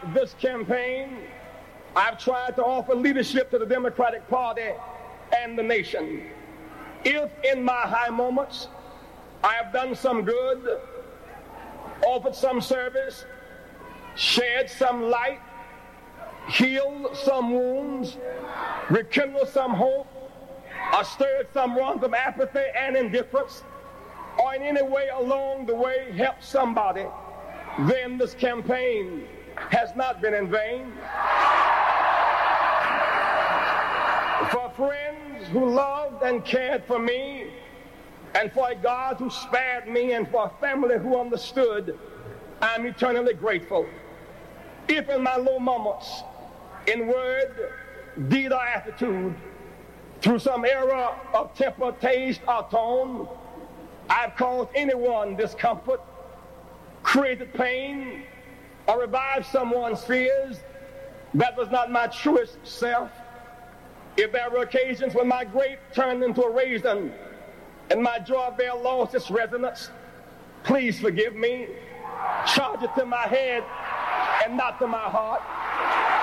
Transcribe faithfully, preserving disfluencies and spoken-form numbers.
this campaign, I've tried to offer leadership to the Democratic Party and the nation. If in my high moments I have done some good, offered some service, shed some light, healed some wounds, rekindled some hope, or stirred someone from apathy and indifference, or in any way along the way helped somebody, then this campaign has not been in vain. For friends who loved and cared for me, and for a God who spared me, and for a family who understood, I'm eternally grateful. If in my low moments, in word, deed, or attitude, through some error of temper, taste, or tone, I've caused anyone discomfort, created pain, or revived someone's fears, that was not my truest self. If there were occasions when my grape turned into a raisin and my joy bell lost its resonance, please forgive me. Charge it to my head and not to my heart.